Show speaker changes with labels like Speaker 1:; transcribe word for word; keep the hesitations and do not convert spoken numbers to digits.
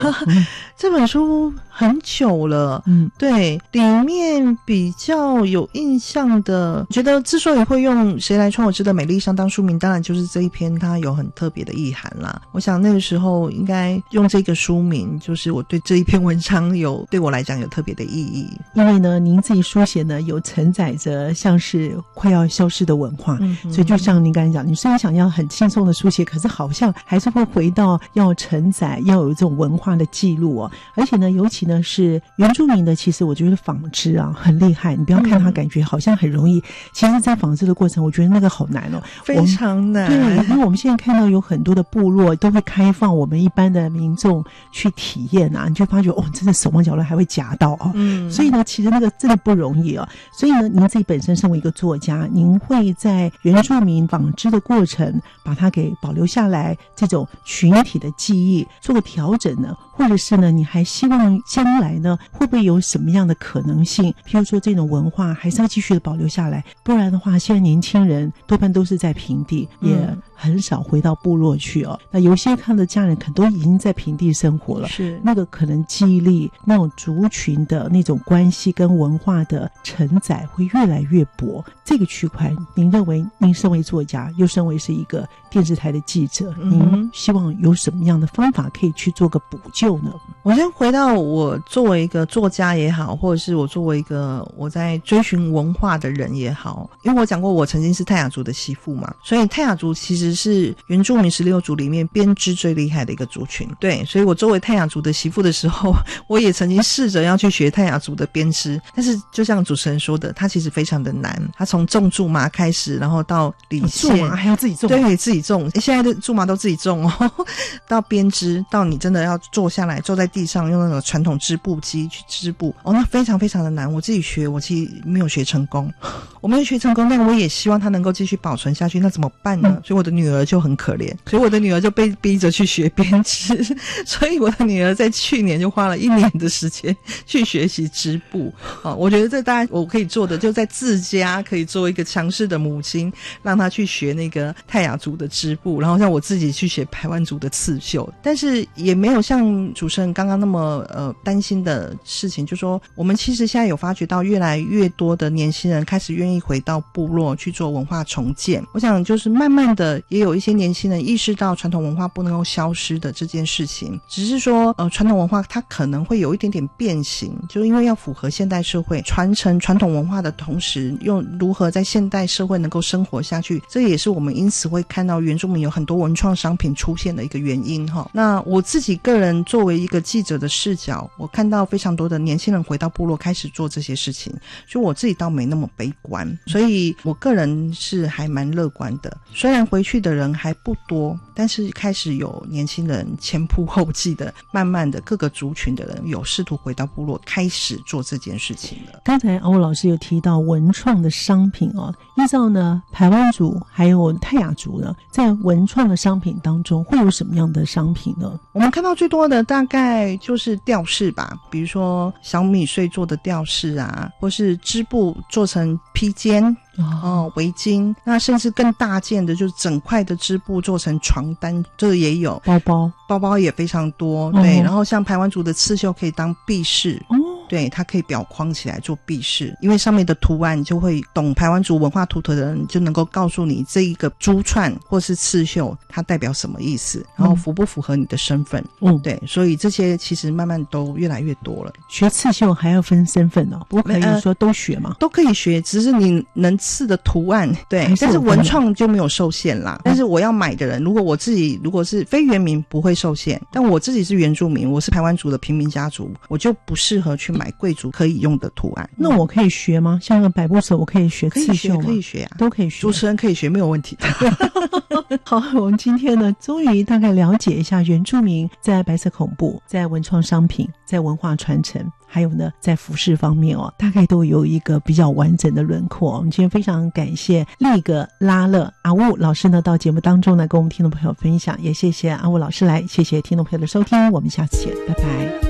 Speaker 1: 这本书很久了，嗯，对，里面比较有印象的，觉得之所以会用谁来穿我织的美丽裳当书名，当然就是这一篇它有很特别的意涵啦。我想那个时候应该用这个书名，就是我对这一篇文章有对我来讲有特别的意义。
Speaker 2: 因为呢您自己书写呢有承载着像是快要消失的文化，嗯，所以就像您刚才讲，你虽然想要很轻松的书写，可是好像还是会回到要承载要有这种文化的记录哦。而且呢尤其呢是原住民的，其实我觉得纺织啊很厉害，你不要看它感觉好像很容易，嗯，其实在纺织的过程我觉得那个好难哦，
Speaker 1: 非常难。
Speaker 2: 对，因为我们现在看到有很多的部落都会开放我们一般的民众去体验啊，你就发觉哦真的手忙脚乱还会夹到哦，嗯，所以呢其实那个真的不容易哦。所以呢您自己本身身为一个作家，您会在原住民纺织的过程把它给保留下来，这种群体的记忆做个调整呢，或者是呢你还希望将来呢会不会有什么样的可能性，譬如说这种文化还是要继续的保留下来，不然的话现在年轻人多半都是在平地，也很少回到部落去哦。那有些看的家人可能都已经在平地生活了，是那个可能记忆力那种族群的那种关系跟文化的承载会越来越薄。这个区块您认为您身为作家又身为是一个电视台的记者，嗯，您希望有什么样的方法可以去做个补救呢？
Speaker 1: 我先回到我作为一个作家也好，或者是我作为一个我在追寻文化的人也好，因为我讲过我曾经是泰雅族的媳妇嘛，所以泰雅族其实是原住民十六族里面编织最厉害的一个族群。对，所以我作为泰雅族的媳妇的时候，我也曾经试着要去学泰雅族的编织，但是就像主持人说的，它其实非常的难，它从种苎麻开始，然后到理线，
Speaker 2: 苎麻还要自己种，
Speaker 1: 对，自己种，现在的苎麻都自己种哦，到编织，到你真的要坐下来坐在地上用那个传统织布机去织布，哦，那非常非常的难。我自己学，我其实没有学成功，我没有学成功，但我也希望它能够继续保存下去，那怎么办呢？嗯，所以我的女儿就很可怜，所以我的女儿就被逼着去学编织，所以我的女儿在去年就花了一年的时间去学习织布。哦，我觉得这大家我可以做的，就在自家可以做一个强势的母亲，让她去学那个泰雅族的织布，然后像我自己去学排湾族的刺绣，但是也没有像主持人刚刚那么呃担心的事情，就说我们其实现在有发觉到越来越多的年轻人开始愿意回到部落去做文化重建。我想就是慢慢的也有一些年轻人意识到传统文化不能够消失的这件事情，只是说呃传统文化它可能会有一点点变形，就因为要符合现代社会，传承传统文化的同时又如何在现代社会能够生活下去，这也是我们因此会看到原住民有很多文创商品出现的一个原因哈。那我自己个人作为一个记者的视角，我看到非常多的年轻人回到部落开始做这些事情，所以我自己倒没那么悲观，所以我个人是还蛮乐观的。虽然回去的人还不多，但是开始有年轻人前仆后继的，慢慢的各个族群的人有试图回到部落开始做这件事情了。
Speaker 2: 刚才敖老师有提到文创的商品哦，依照呢排湾族还有泰雅族呢，在文创的商品当中会有什么样的商品呢？
Speaker 1: 我们看到最多的大概就是吊饰吧，比如说小米穗做的吊饰啊，或是织布做成披肩哦，围巾，那甚至更大件的就是整块的织布做成床单，这个也有。
Speaker 2: 包包
Speaker 1: 包包也非常多，对，哦，然后像排湾族的刺绣可以当壁饰哦，对，它可以裱框起来做壁饰，因为上面的图案就会懂排湾族文化图腾的人就能够告诉你这一个珠串或是刺绣它代表什么意思，然后符不符合你的身份。嗯，对，所以这些其实慢慢都越来越多了。
Speaker 2: 学刺绣还要分身份哦，不可以说都学吗？
Speaker 1: 呃、都可以学，只是你能刺的图案，对，但是文创就没有受限啦。嗯，但是我要买的人，如果我自己如果是非原民不会受限，但我自己是原住民，我是排湾族的平民家族，我就不适合去买贵族可以用的图案。
Speaker 2: 那我可以学吗？像那个百步手我可以学刺绣吗？
Speaker 1: 可以学啊，
Speaker 2: 都可以学，
Speaker 1: 主持人可以学，没有问题的。
Speaker 2: 好，我们今天呢终于大概了解一下原住民在白色恐怖，在文创商品，在文化传承，还有呢在服饰方面哦，大概都有一个比较完整的轮廓。我们今天非常感谢利格拉勒阿雾老师呢到节目当中呢跟我们听众朋友分享，也谢谢阿雾老师来，谢谢听众朋友的收听，我们下次见，拜拜。